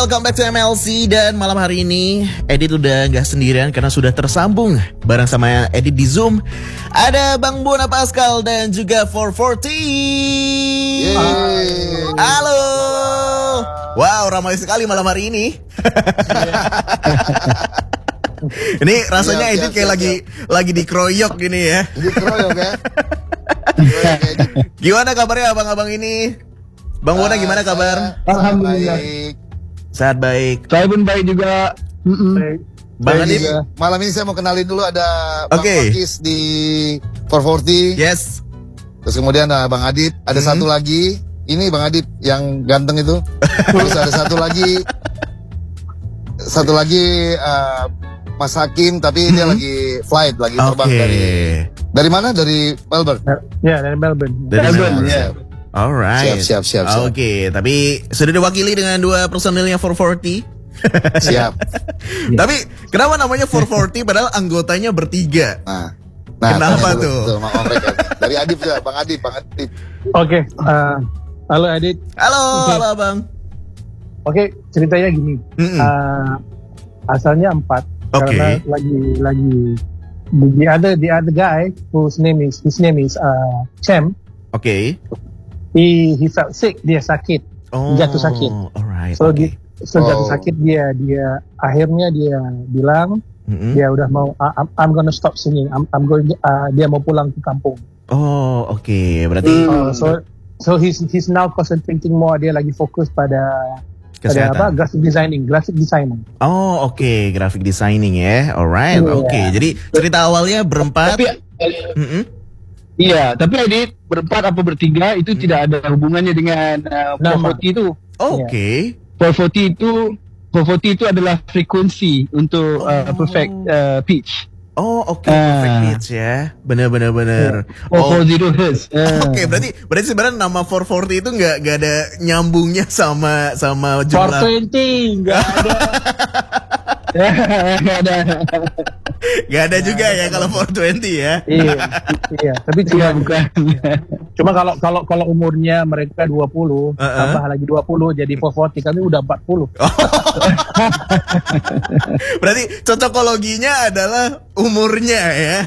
welcome back to MLC. Dan malam hari ini Edit udah gak sendirian karena sudah tersambung bareng sama Edit di Zoom. Ada Bang Bona Pascal dan juga 440. Halo. Wow, ramai sekali malam hari ini. Ini rasanya Edit kayak lagi dikeroyok gini ya. Dikeroyok ya. Gimana kabarnya abang-abang ini? Bang Bona gimana kabar? Alhamdulillah. Sehat baik. Saya pun baik juga. Bang Adit, malam ini saya mau kenalin dulu ada Bang Oke. Pakis di 440. yes. Terus kemudian ada Bang Adit, ada satu lagi. Ini Bang Adit yang ganteng itu. Terus ada satu lagi Mas Hakim, tapi dia lagi flight, lagi terbang dari mana? Dari Melbourne. Ya, dari Melbourne. Dari Melbourne, Melbourne. ya. Alright. Siap. Oke, tapi sudah diwakili dengan dua personilnya 440. Siap. Tapi kenapa namanya 440 padahal anggotanya bertiga? Nah, Kenapa tanya dulu, tuh? Bang mereka. Dari Adit ya, Bang Adit. Oke, halo Adit. Halo Bang. Oke, ceritanya gini. Asalnya 4. Oke. Karena lagi the other guy his name is Cem. Oke. He felt sick, dia sakit. Jatuh sakit. Alright. So jatuh sakit dia akhirnya dia bilang dia udah mau I'm gonna stop singing. I'm going dia mau pulang ke kampung. Oh, oke. Berarti So he's now concentrating more, dia lagi fokus pada kesehatan. graphic designing. Oh, oke, graphic designing ya. Alright. Iya. Oke. Jadi cerita awalnya berempat. Iya, tapi Adit berempat apa bertiga itu tidak ada hubungannya dengan 440 itu. Oke. 440 itu adalah frekuensi untuk perfect pitch. Oh, oke, perfect pitch ya. Bener. 440 Hz. Oke, berarti sebenarnya nama 440 itu nggak ada nyambungnya sama jumlah. 420 nggak ada. Gak ada juga ya kalau 420 ya. Iya, tapi cuma kalau umurnya mereka 20, tambah lagi 20 jadi 440, kami udah 40. Berarti cocokologinya adalah umurnya ya.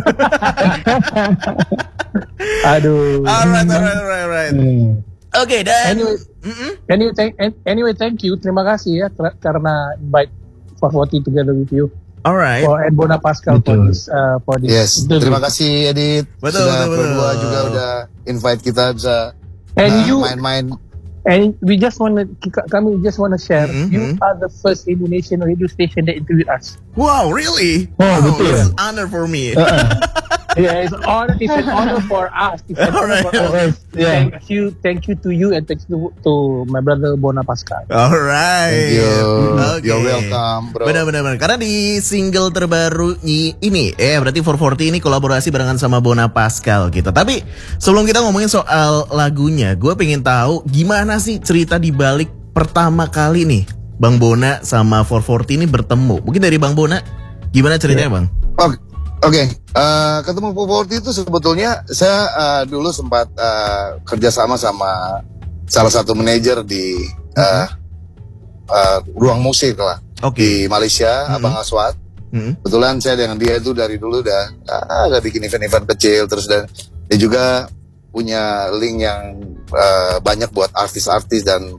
Aduh. Alright. Oke, dan Anyway, thank you. Terima kasih ya karena invite 440 together with you. Alright. And Bona Pascal for this. Yes, terima kasih Edit. Betul. Berdua juga udah invite kita bisa main-main. And we just wanna share. You are the first Indonesian radio station that interviewed us. Wow, really? Oh, betul. It's an honor for me. Yeah, it's an honor for us. It's an honor for us. Yeah. Thank you to you and thank you to my brother Bona Pascal. Alright. Thank you. Okay. You're welcome, bro. Benar. Karena di single terbaru ini, berarti 440 ini kolaborasi barengan sama Bona Pascal gitu. Tapi sebelum kita ngomongin soal lagunya, gue pengen tahu gimana sih cerita di balik pertama kali nih Bang Bona sama 440 ini bertemu. Mungkin dari Bang Bona, gimana ceritanya Bang? Oke, ketemu 440 itu sebetulnya saya dulu sempat kerjasama sama salah satu manajer di ruang musik lah di Malaysia, Abang Aswad. Kebetulan saya dengan dia itu dari dulu udah bikin event-event kecil, terus dan dia juga punya link yang banyak buat artis-artis dan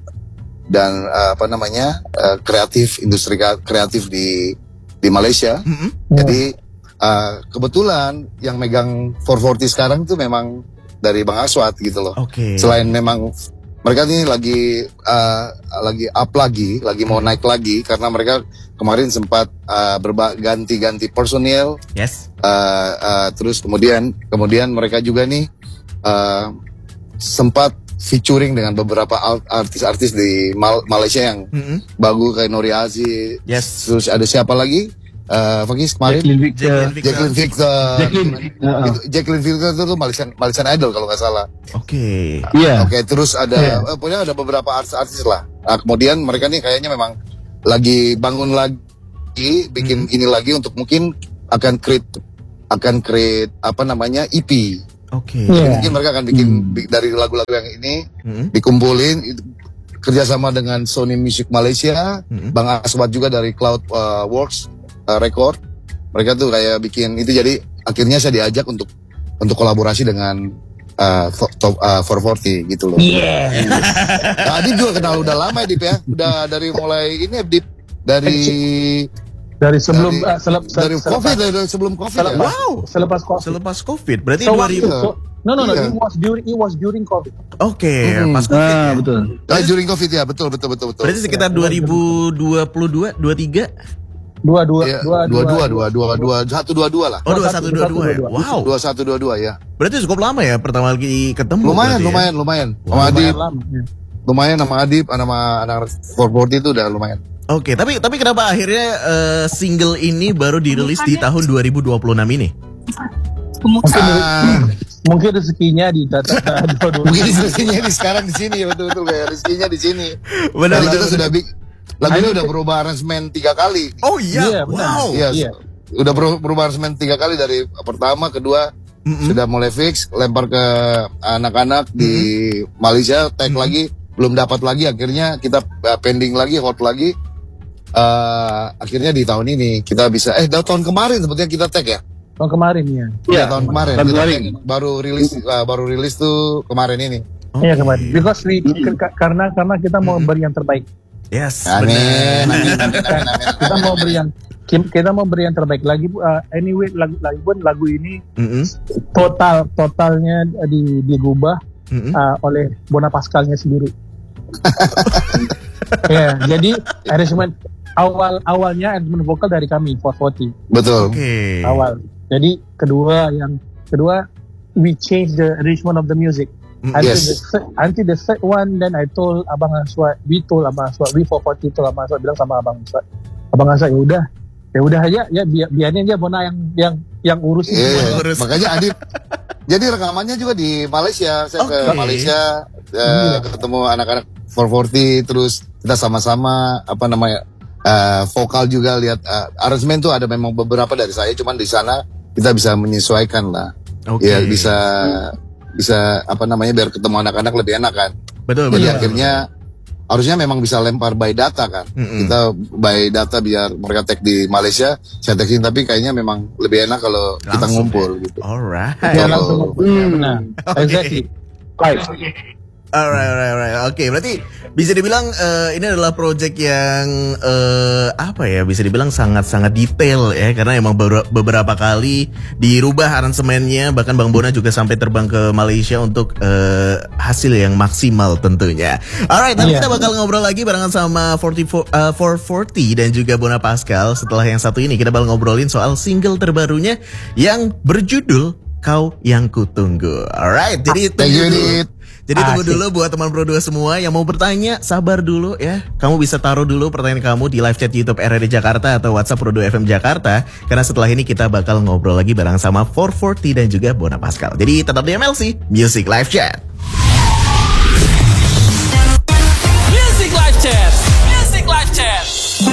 kreatif, industri kreatif di Malaysia. Jadi kebetulan yang megang 440 sekarang itu memang dari Bang Aswad gitu loh. Selain memang mereka ini lagi up lagi mau naik lagi karena mereka kemarin sempat ganti personil. Yes. Terus kemudian mereka juga nih sempat featuring dengan beberapa artis-artis di Malaysia yang bagus kayak Nori Aziz. Yes. Terus ada siapa lagi? Fakis kemarin Jacqueline Victor. Jacqueline Victor itu Malaysian Idol kalau nggak salah. Oke. Oke, terus ada pokoknya ada beberapa artis lah. Nah, kemudian mereka nih kayaknya memang lagi bangun lagi, bikin ini lagi untuk mungkin akan create EP. Oke. Mungkin mereka akan bikin dari lagu-lagu yang ini dikumpulin kerjasama dengan Sony Music Malaysia, Bang Aswad juga dari Cloud Works Record. Mereka tuh kayak bikin itu, jadi akhirnya saya diajak untuk kolaborasi dengan 440 gitu loh. Yeah. Nah, Adip juga kenal udah lama ya Dip ya. Udah dari mulai ini Dip dari sebelum COVID, dari sebelum COVID ya. Wow, selepas COVID. Berarti 2000. No, it was during COVID. Oke, pas COVID ya. Betul. During COVID ya, betul. Berarti sekitar 2022, 23? 22 lah. Oh, 2122 ya. Wow. 2122 ya. Berarti cukup lama ya pertama kali ketemu. Lumayan. Sama Adip. Lumayan sama Adip, sama anak 440 itu udah lumayan. Oke, tapi kenapa akhirnya single ini baru dirilis di tahun 2026 ini? Mungkin rezekinya di mungkin rezekinya di sekarang di sini ya, betul kayak rezekinya di sini. Benar. Kita sudah lagunya udah berubah aransemen 3 kali. Oh iya, wow. Iya. Udah berubah aransemen 3 kali, dari pertama, kedua sudah mulai fix, lempar ke anak-anak di Malaysia, tag lagi, belum dapat lagi, akhirnya kita pending lagi, hot lagi. Akhirnya di tahun ini kita bisa tahun kemarin sebetulnya kita tag ya. Tahun kemarin ya. Iya, tahun kemarin. Baru rilis tuh kemarin ini. Iya, kemarin. Because karena kita mau beri yang terbaik. Yes. Amin. Kita mau beri yang terbaik lagi. Anyway, lagu ini totalnya digubah oleh Bona Pascalnya sendiri. Ya, jadi arrangement awalnya arrangement vokal dari kami 440. Betul. Okay. Awal. Jadi kedua we change the arrangement of the music. Until the third one, then I told Abang Aswad, we 440 told Abang Aswad, bilang sama Abang Aswad, ya udah aja, ya biarin aja Bona yang urus. Makanya Adip. Jadi rekamannya juga di Malaysia. Saya ke Malaysia, ketemu anak-anak 440, terus kita sama-sama vokal juga, lihat aransemen tuh ada memang beberapa dari saya, cuman di sana kita bisa menyesuaikan lah. Ya bisa biar ketemu anak-anak lebih enak kan. Betul. Jadi akhirnya harusnya memang bisa lempar by data kan. Kita by data biar mereka tag di Malaysia, saya tagin, tapi kayaknya memang lebih enak kalau kita ngumpul gitu. Alright. Ya, langsung benar. Exactly. Right. Alright. Oke, berarti bisa dibilang ini adalah project yang bisa dibilang sangat-sangat detail ya, karena emang beberapa kali dirubah aransemennya, bahkan Bang Bona juga sampai terbang ke Malaysia untuk hasil yang maksimal tentunya. Alright, nanti kita bakal ngobrol lagi barengan sama 440 dan juga Bona Pascal. Setelah yang satu ini kita bakal ngobrolin soal single terbarunya yang berjudul Kau Yang Kutunggu. Alright, jadi tunggu dulu buat teman Pro 2 semua yang mau bertanya, sabar dulu ya. Kamu bisa taruh dulu pertanyaan kamu di live chat YouTube RRD Jakarta atau WhatsApp Pro 2 FM Jakarta, karena setelah ini kita bakal ngobrol lagi bareng sama 440 dan juga Bona Pascal. Jadi tetap di MLC Music Live Chat.